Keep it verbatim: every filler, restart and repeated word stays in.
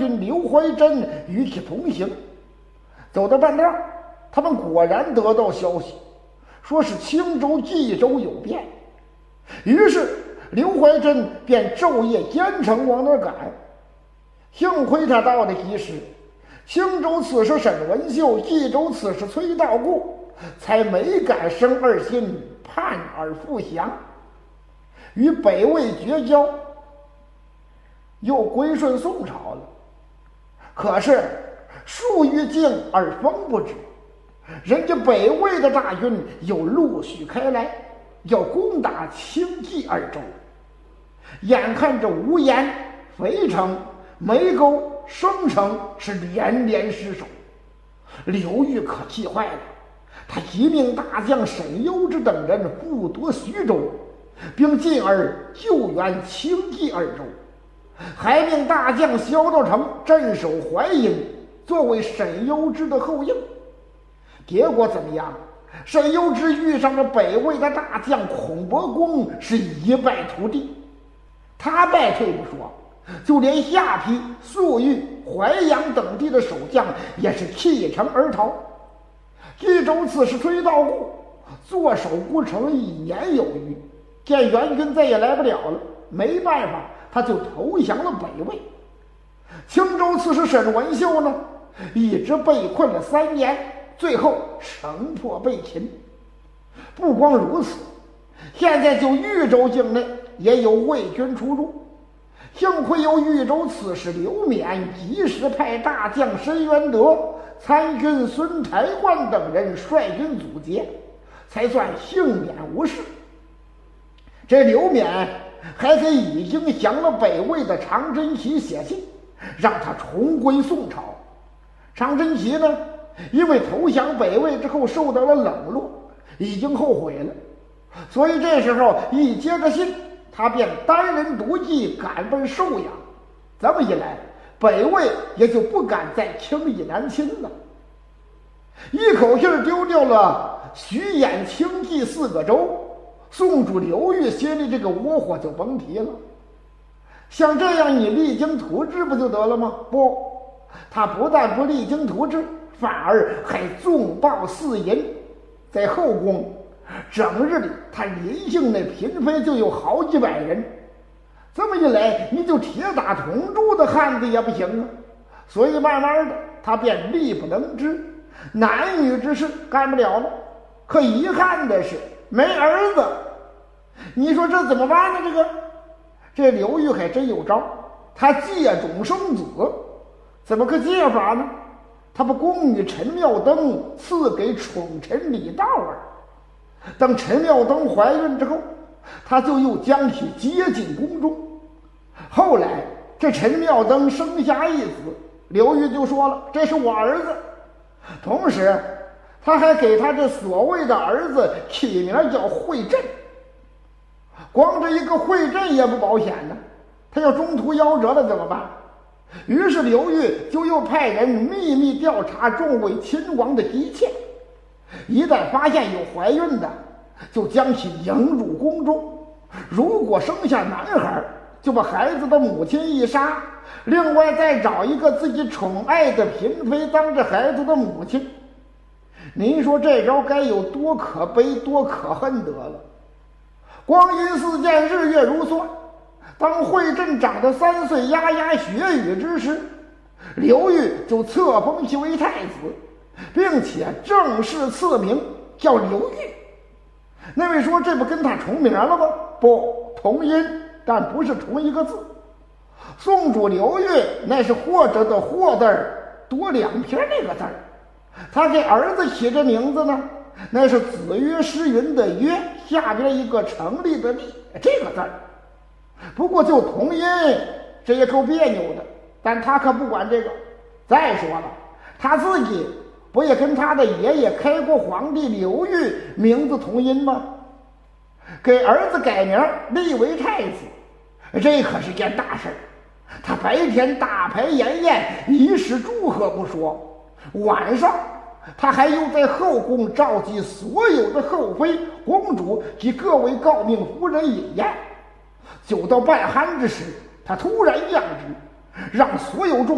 军刘怀真与其同行。走到半道，他们果然得到消息，说是青州、冀州有变。于是刘怀真便昼夜兼程往那儿赶。幸亏他到的及时，青州刺史沈文秀，冀州刺史崔道固才没敢生二心，叛而复降，与北魏绝交，又归顺宋朝了。可是树欲静而风不止，人家北魏的大军又陆续开来，要攻打青冀二州。眼看着无盐、肥城、梅沟、升城是连连失守，刘裕可气坏了，他急命大将沈攸之等人复夺徐州，并进而救援青冀二州，还命大将萧道成镇守淮阴，作为沈攸之的后应。结果怎么样？沈攸之遇上了北魏的大将孔伯公，是一败涂地。他败退不说，就连下邳、粟裕、淮阳等地的守将也是弃城而逃。冀州刺史崔道固坐守孤城一年有余，见援军再也来不了了，没办法，他就投降了北魏。青州刺史沈文秀呢，一直被困了三年，最后城破被擒。不光如此，现在就豫州境内也有魏军出入，幸亏有豫州刺史刘勉及时派大将申元德、参军孙台观等人率军阻截，才算幸免无事。这刘勉还给已经降了北魏的常真齐写信，让他重归宋朝。常真齐呢，因为投降北魏之后受到了冷落，已经后悔了，所以这时候一接着信，他便单人独骑赶奔寿阳。这么一来，北魏也就不敢再轻易南侵了。一口气丢掉了徐兖青冀四个州，宋主刘裕心里这个窝火就甭提了。像这样你励精图治不就得了吗？不，他不但不励精图治，反而还纵暴肆淫。在后宫整日里，他临幸那嫔妃就有好几百人。这么一来，你就铁打铜铸的汉子也不行啊。所以慢慢的，他便力不能支，男女之事干不了了。可遗憾的是没儿子。你说这怎么办呢？这个这刘裕还真有招，他借种生子。怎么个借法呢？他把宫女陈妙登赐给宠臣李道儿。等陈妙登怀孕之后，他就又将其接进宫中。后来这陈妙登生下一子，刘裕就说了，这是我儿子。同时他还给他这所谓的儿子起名叫惠振。光这一个惠振也不保险呢，他要中途夭折了怎么办？于是刘裕就又派人秘密调查众位亲王的一切，一旦发现有怀孕的，就将其迎入宫中。如果生下男孩，就把孩子的母亲一杀，另外再找一个自己宠爱的嫔妃当着孩子的母亲。您说这招该有多可悲多可恨得了。光阴似箭，日月如梭，当惠振长得三岁牙牙学语之时，刘裕就册封其为太子，并且正式赐名叫刘裕。那位说这不跟他重名了吗？不，同音，但不是同一个字。宋主刘裕那是或者的或字多两撇那个字儿，他给儿子起这名字呢，那是子曰诗云的曰下边一个成立的立这个字儿。不过就同音，这也够别扭的，但他可不管这个。再说了，他自己不也跟他的爷爷开国皇帝刘裕名字同音吗？给儿子改名立为太子，这可是件大事儿。他白天大排筵宴，以示祝贺不说，晚上他还又在后宫召集所有的后妃、公主及各位诰命夫人饮宴。酒到半酣之时，他突然降旨，让所有众